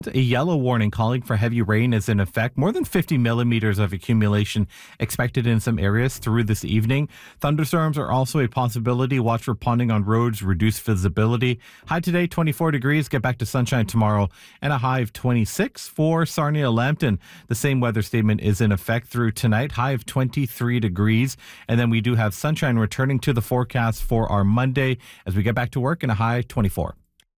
A yellow warning calling for heavy rain is in effect. More than 50 millimeters of accumulation expected in some areas through this evening. Thunderstorms are also a possibility. Watch for ponding on roads, reduced visibility. High today, 24 degrees. Get back to sunshine tomorrow and a high of 26 for Sarnia Lambton. The same weather statement is in effect through tonight. High of 23 degrees. And then we do have sunshine returning to the forecast for our Monday as we get back to work and a high 24.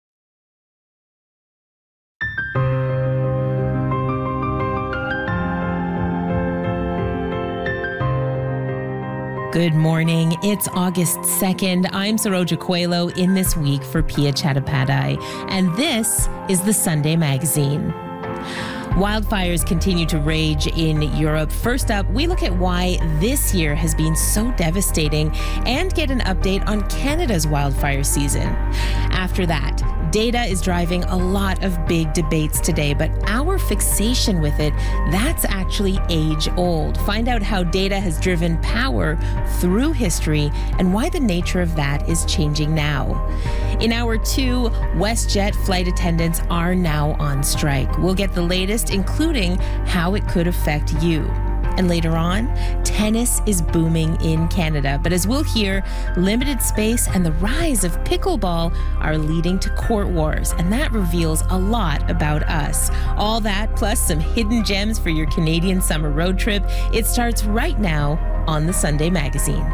Good morning. It's August 2nd. I'm Saroja Coelho in This Week for Pia Chattopadhyay, and this is the Sunday Magazine. Wildfires continue to rage in Europe. First up, we look at why this year has been so devastating and get an update on Canada's wildfire season. After that, data is driving a lot of big debates today, but our fixation with it, that's actually age-old. Find out how data has driven power through history and why the nature of that is changing now. In hour 2, WestJet flight attendants are now on strike. We'll get the latest, including how it could affect you. And later on, tennis is booming in Canada. But as we'll hear, limited space and the rise of pickleball are leading to court wars. And that reveals a lot about us. All that, plus some hidden gems for your Canadian summer road trip. It starts right now on the Sunday Magazine.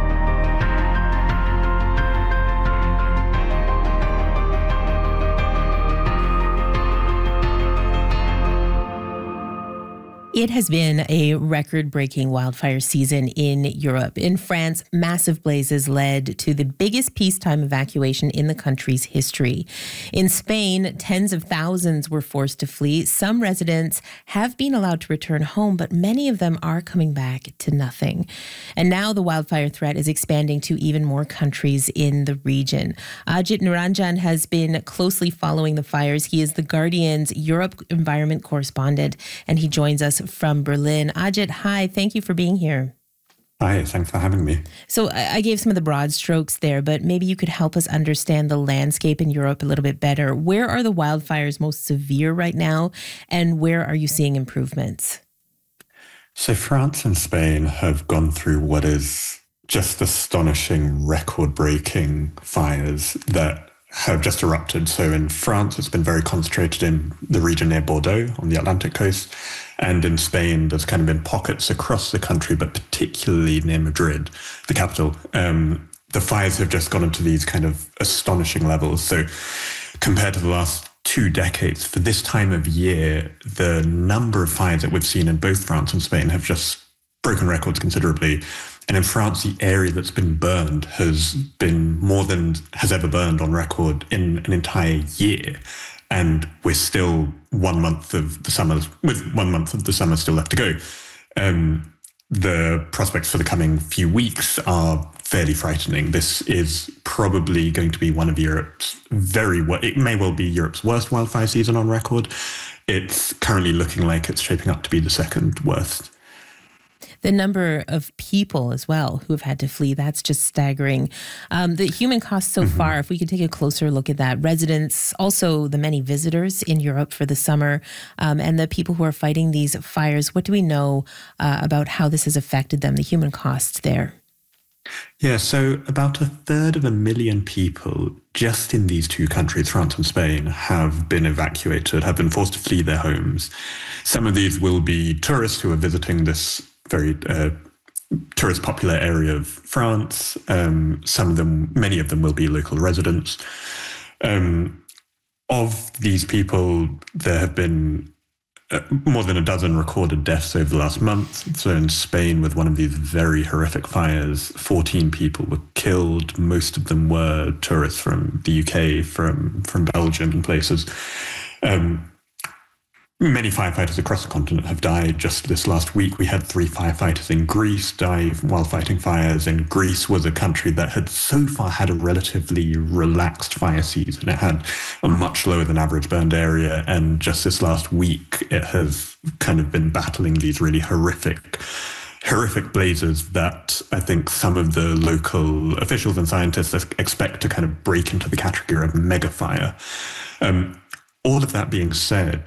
It has been a record-breaking wildfire season in Europe. In France, massive blazes led to the biggest peacetime evacuation in the country's history. In Spain, tens of thousands were forced to flee. Some residents have been allowed to return home, but many of them are coming back to nothing. And now the wildfire threat is expanding to even more countries in the region. Ajit Niranjan has been closely following the fires. He is the Guardian's Europe environment correspondent, and he joins us from Berlin. Ajit, hi. Thank you for being here. Hi, thanks for having me. So I gave some of the broad strokes there, but maybe you could help us understand the landscape in Europe a little bit better. Where are the wildfires most severe right now, and where are you seeing improvements? So France and Spain have gone through what is just astonishing, record-breaking fires that have just erupted. So in France, it's been very concentrated in the region near Bordeaux on the Atlantic coast. And in Spain, there's kind of been pockets across the country, but particularly near Madrid, the capital. The fires have just gone into these kind of astonishing levels. So compared to the last 2 decades, for this time of year, the number of fires that we've seen in both France and Spain have just broken records considerably. And in France, the area that's been burned has been more than has ever burned on record in an entire year. And we're still 1 month of the summer, with 1 month of the summer still left to go. The prospects for the coming few weeks are fairly frightening. This is probably going to be one of Europe's it may well be Europe's worst wildfire season on record. It's currently looking like it's shaping up to be the second worst. The number of people as well who have had to flee, that's just staggering. The human cost so far, if we could take a closer look at that, residents, also the many visitors in Europe for the summer, and the people who are fighting these fires, what do we know about how this has affected them, the human costs there? Yeah, so about 1/3 people just in these two countries, France and Spain, have been evacuated, have been forced to flee their homes. Some of these will be tourists who are visiting this very tourist popular area of France. Many of them will be local residents. Of these people, there have been more than a dozen recorded deaths over the last month. So in Spain, with one of these very horrific fires, 14 people were killed. Most of them were tourists from the UK, from Belgium and places. Many firefighters across the continent have died. Just this last week, we had 3 firefighters in Greece die while fighting fires. And Greece was a country that had so far had a relatively relaxed fire season. It had a much lower than average burned area. And just this last week, it has kind of been battling these really horrific blazes that I think some of the local officials and scientists expect to kind of break into the category of mega fire. All of that being said,